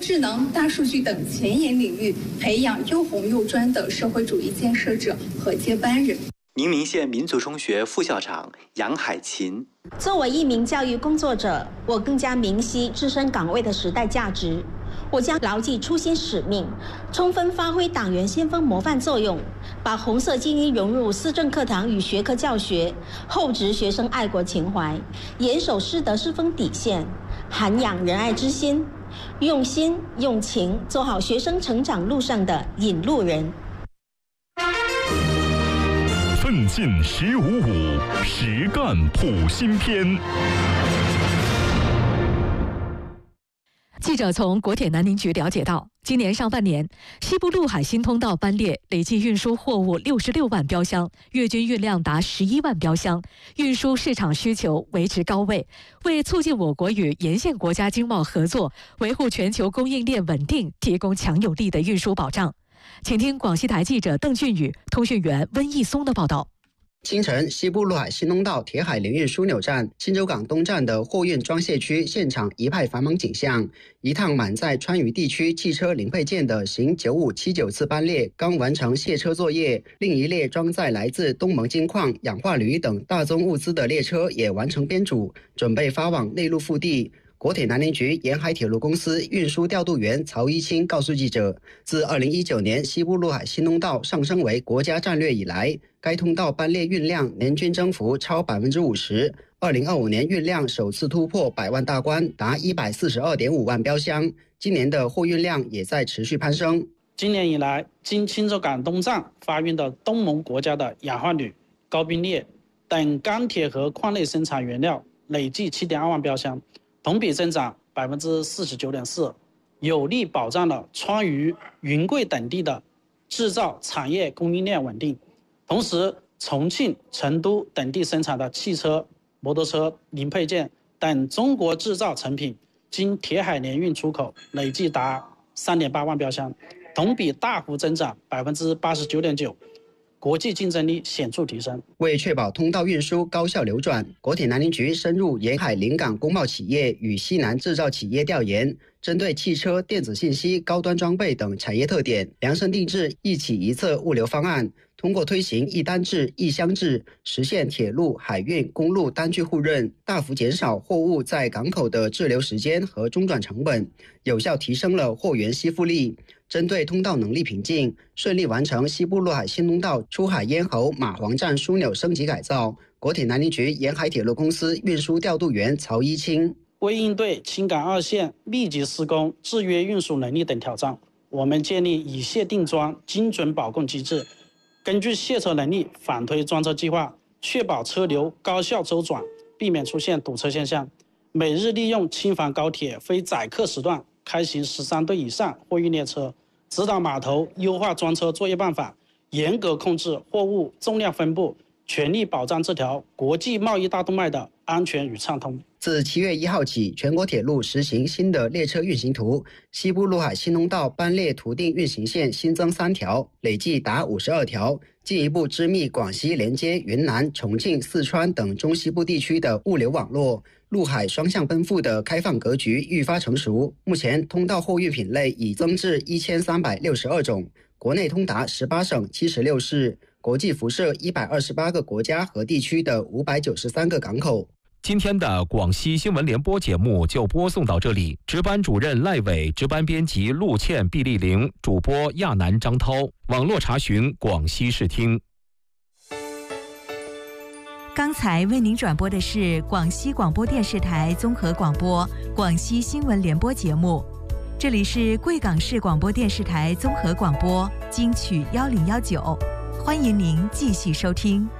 智能、大数据等前沿领域，培养又红又专的社会主义建设者和接班人。 宁明县民族中学副校长杨海琴： 作为一名教育工作者，我更加明晰自身岗位的时代价值。我将牢记初心使命，充分发挥党员先锋模范作用，把红色精英融入思政课堂与学科教学，厚植学生爱国情怀，严守师德师风底线，涵养仁爱之心，用心用情做好学生成长路上的引路人。 奋进155，实干普新篇。 记者从国铁南宁局了解到，今年上半年，西部陆海新通道班列累计运输货物66万标箱，月均运量达11万标箱，运输市场需求维持高位，为促进我国与沿线国家经贸合作，维护全球供应链稳定提供强有力的运输保障。请听广西台记者邓俊宇、通讯员温义松的报道。 清晨，西部陆海新通道铁海联运枢纽站新洲港东站的货运装卸区现场一派繁忙景象。一趟满载川渝地区汽车零配件的行9579次班列刚完成卸车作业，另一列装载来自东盟金矿、氧化铝等大宗物资的列车也完成编组，准备发往内陆腹地。国铁南宁局沿海铁路公司运输调度员曹一清告诉记者，自2019年西部陆海新通道上升为国家战略以来，该通道班列运量年均增幅超50%。2025年运量首次突破100万大关，达142.5万标箱。今年的货运量也在持续攀升。 今年以来，经钦州港东站发运的东盟国家的氧化铝、高冰镍等钢铁和矿类生产原料累计7.2万标箱，同比增长49.4%，有力保障了川渝、云贵等地的制造产业供应链稳定。同时，重庆、成都等地生产的汽车、摩托车零配件等中国制造成品，经铁海联运出口累计达3.8万标箱，同比大幅增长89.9%。国际竞争力显著提升。 为确保通道运输高效流转，国铁南宁局深入沿海临港工贸企业与西南制造企业调研，针对汽车、电子信息、高端装备等产业特点，量身定制一起一策物流方案。通过推行一单制、一箱制，实现铁路、海运、公路单据互认，大幅减少货物在港口的滞留时间和中转成本，有效提升了货源吸附力。针对通道能力瓶颈，顺利完成西部陆海新通道出海咽喉马黄站枢纽升级改造。国铁南宁局沿海铁路公司运输调度员曹一清： 为应对青港2线密集施工、制约运输能力等挑战，我们建立以卸定装精准保供机制，根据卸车能力反推装车计划，确保车流高效周转，避免出现堵车现象。每日利用轻繁高铁非载客时段开行13对以上货运列车，指导码头优化装车作业办法，严格控制货物重量分布，全力保障这条国际贸易大动脉的安全与畅通。 自7月1号起，全国铁路实行新的列车运行图，西部陆海新通道班列图定运行线新增3条，累计达52条，进一步织密广西连接云南、重庆、四川等中西部地区的物流网络。陆海双向奔赴的开放格局愈发成熟，目前通道货运品类已增至1362种，国内通达18省76市，国际辐射128个国家和地区的593个港口。 今天的广西新闻联播节目就播送到这里，值班主任赖伟，值班编辑陆倩、毕丽玲，主播亚楠、张涛，网络查询广西视听。 刚才为您转播的是广西广播电视台综合广播广西新闻联播节目，这里是贵港市广播电视台综合广播金曲1019，欢迎您继续收听。